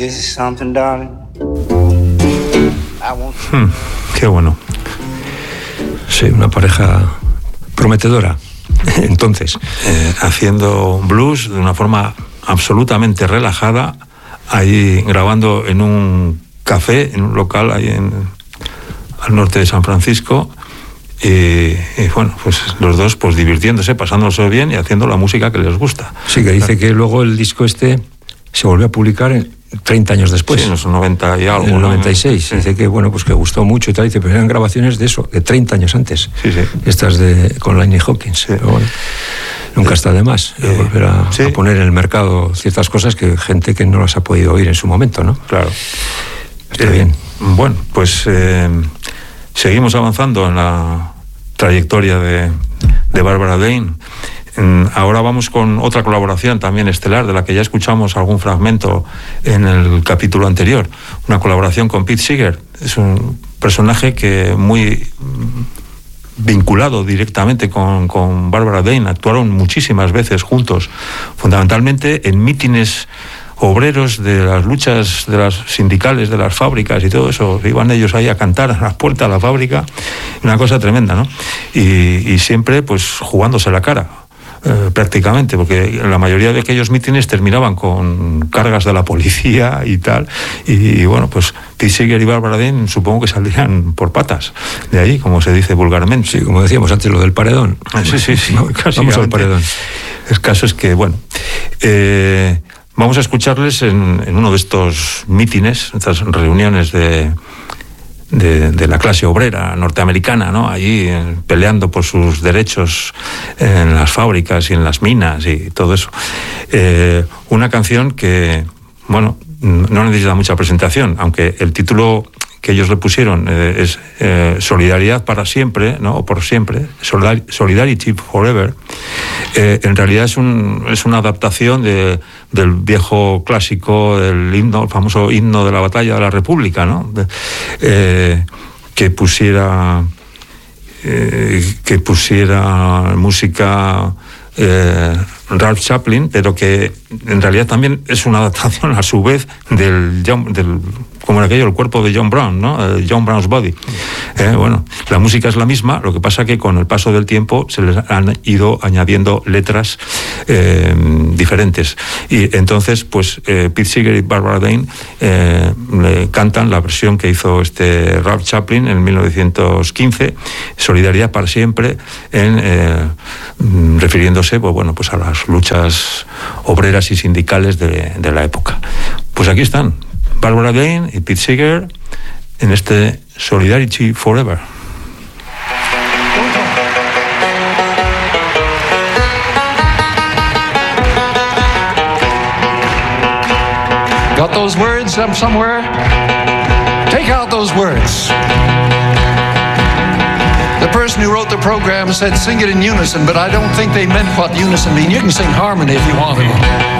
Qué bueno. Sí, una pareja prometedora. Entonces, haciendo blues de una forma absolutamente relajada, ahí grabando en un café, en un local ahí al norte de San Francisco, y bueno, pues los dos pues divirtiéndose, pasándose bien y haciendo la música que les gusta. Sí, que dice que luego el disco se volvió a publicar 30 años después. Sí, en los 90 y algo. En el 96. Sí. Dice que, bueno, pues que gustó mucho y tal. Dice, pero eran grabaciones de eso, de 30 años antes. Sí, sí. Estas con Lenny Hopkins. Sí. Pero bueno, nunca está de más volver a poner en el mercado ciertas cosas que gente que no las ha podido oír en su momento, ¿no? Claro. Está bien. Bueno, pues seguimos avanzando en la trayectoria de Barbara Dane. Ahora vamos con otra colaboración también estelar, de la que ya escuchamos algún fragmento en el capítulo anterior. Una colaboración con Pete Seeger. Es un personaje que muy vinculado directamente con Barbara Dane. Actuaron muchísimas veces juntos, fundamentalmente en mítines obreros de las luchas de las sindicales, de las fábricas y todo eso. Iban ellos ahí a cantar a la puerta de la fábrica, una cosa tremenda, ¿no? Y siempre pues jugándose la cara, prácticamente, porque la mayoría de aquellos mítines terminaban con cargas de la policía y tal, y bueno, pues Pete Seeger y Barbara Dane supongo que saldrían por patas de ahí, como se dice vulgarmente. Sí, como decíamos antes, lo del paredón. Sí, vamos al paredón. El caso es que, bueno, vamos a escucharles en uno de estos mítines, estas reuniones de la clase obrera norteamericana, ¿no? Allí peleando por sus derechos en las fábricas y en las minas y todo eso. Una canción que, bueno, no necesita mucha presentación, aunque el título que ellos le pusieron es Solidaridad para siempre, ¿no? O por siempre, Solidarity Forever. En realidad es una adaptación del viejo clásico, del himno, el famoso himno de la batalla de la República, ¿no? Que pusiera música Ralph Chaplin, pero que en realidad también es una adaptación a su vez del como en aquello, el cuerpo de John Brown, ¿no? John Brown's Body. Bueno, la música es la misma, lo que pasa que con el paso del tiempo se les han ido añadiendo letras diferentes. Y entonces, pues, Pete Seeger y Barbara Dane le cantan la versión que hizo Ralph Chaplin en 1915, Solidaridad para siempre, refiriéndose, pues, bueno, pues a las luchas obreras y sindicales de la época. Pues aquí están Barbara Dane y Pete Seeger en Solidarity Forever. Got those words somewhere? Take out those words. The person who wrote the program said sing it in unison, but I don't think they meant what unison means. You can sing harmony if you want to.